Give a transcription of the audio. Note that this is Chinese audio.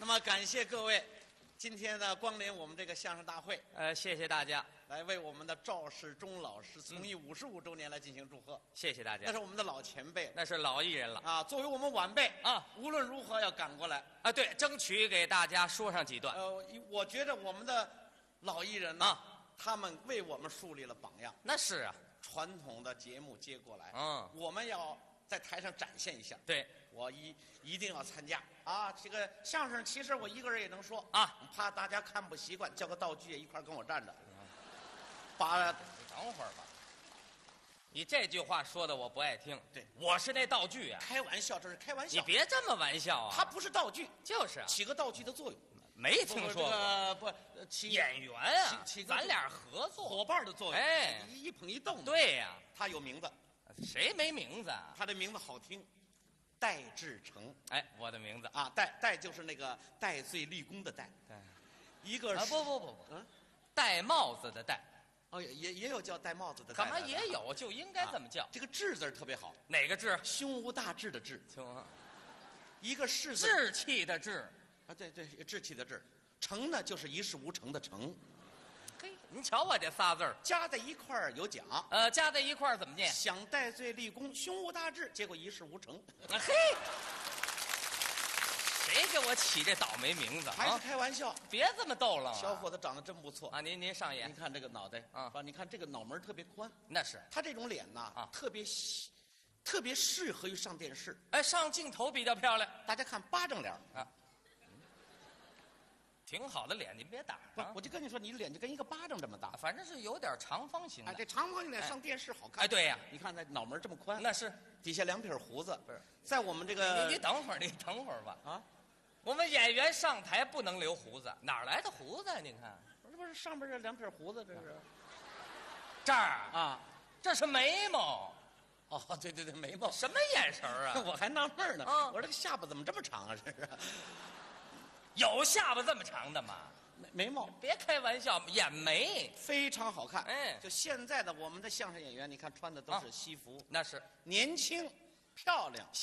那么感谢各位今天呢光临我们这个相声大会， 谢谢大家， 来为我们的赵世忠老师从艺55周年来进行祝贺。 谢谢大家。 那是我们的老前辈， 那是老艺人了啊。作为我们晚辈啊， 无论如何要赶过来啊。对，争取给大家说上几段。 我觉得我们的老艺人呢，他们为我们树立了榜样。 那是啊， 传统的节目接过来，我们要在台上展现一下。 对， 我一定要参加啊！这个相声其实我一个人也能说啊， 怕大家看不习惯，叫个道具也一块跟我站着。 等会儿吧，你这句话说的我不爱听。 对， 我是那道具啊。 开玩笑，这是开玩笑。 你别这么玩笑啊！ 它不是道具， 就是啊， 起个道具的作用。 没听说过。 起演员啊， 起咱俩合作伙伴的作用。 哎， 一捧一逗。 对呀， 他有名字。 谁没名字啊？ 他的名字好听，戴志诚。 哎，我的名字啊，戴就是那个戴罪立功的戴。 对， 一个啊不，戴帽子的戴。 哦，也有叫戴帽子的。 干嘛也有？就应该这么叫。 这个志字特别好。 哪个志？ 胸无大志的志。一个士字。 志气的志。 啊，对，志气的志。诚呢，就是一事无成的成。 嘿，您瞧我这仨字儿加在一块儿有奖。 加在一块儿怎么念？ 想戴罪立功，胸无大志，结果一事无成。 嘿，谁给我起这倒霉名字？ 还是开玩笑， 别这么逗了。 小伙子长得真不错啊！您上眼， 您看这个脑袋啊，你看这个脑门特别宽。 那是他这种脸呐，特别适合于上电视。 哎，上镜头比较漂亮。 大家看巴掌脸啊。 挺好的脸，您别打啊！我就跟你说，你脸就跟一个巴掌这么大， 反正是有点长方形的。 哎，这长方形脸上电视好看。 哎，对呀， 你看那脑门这么宽， 那是底下2撇胡子。 不是， 在我们这个， 你等会儿吧。 啊， 我们演员上台不能留胡子，哪来的胡子啊？您看， 不是上边这2撇胡子，这是这儿啊， 这是眉毛。 哦，对，眉毛。 什么眼神啊？ 我还纳闷呢。我说这个下巴怎么这么长啊？这是有下巴这么长的吗？ 眉毛， 别开玩笑，眼眉非常好看。 哎， 就现在的我们的相声演员，你看穿的都是西服， 那是年轻漂亮。